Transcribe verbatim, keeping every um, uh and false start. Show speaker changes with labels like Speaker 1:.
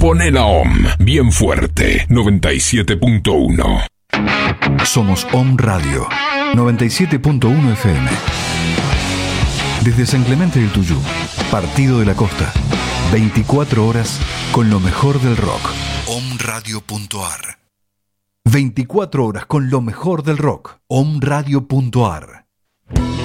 Speaker 1: Pone la O M bien fuerte. noventa y siete punto uno.
Speaker 2: Somos O M Radio noventa y siete punto uno F M. Desde San Clemente del Tuyú, Partido de la Costa. veinticuatro horas con lo mejor del rock. omradio punto a r. veinticuatro horas con lo mejor del rock. omradio punto a r.